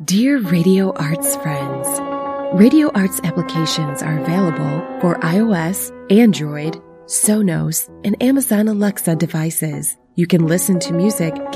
Dear Radio Arts friends, Radio Arts applications are available for iOS, Android, Sonos, and Amazon Alexa devices. You can listen to music,